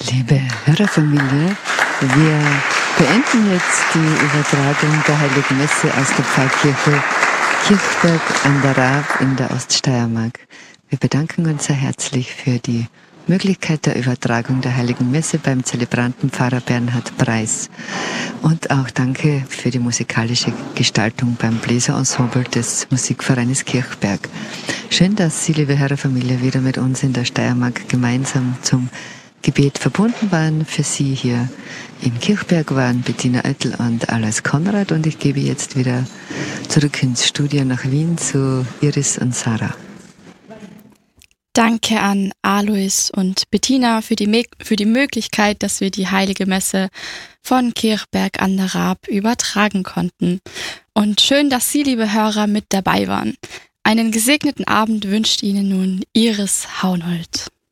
Liebe Hörerfamilie, wir beenden jetzt die Übertragung der Heiligen Messe aus der Pfarrkirche Kirchberg an der Raab in der Oststeiermark. Wir bedanken uns sehr herzlich für die Möglichkeit der Übertragung der Heiligen Messe beim Zelebranten Pfarrer Bernhard Preis. Und auch danke für die musikalische Gestaltung beim Bläserensemble des Musikvereines Kirchberg. Schön, dass Sie, liebe Hörerfamilie, wieder mit uns in der Steiermark gemeinsam zum Gebet verbunden waren. Für Sie hier in Kirchberg waren Bettina Oettel und Alois Konrad, und ich gebe jetzt wieder zurück ins Studio nach Wien zu Iris und Sarah. Danke an Alois und Bettina für die Möglichkeit, dass wir die Heilige Messe von Kirchberg an der Raab übertragen konnten. Und schön, dass Sie, liebe Hörer, mit dabei waren. Einen gesegneten Abend wünscht Ihnen nun Iris Haunold.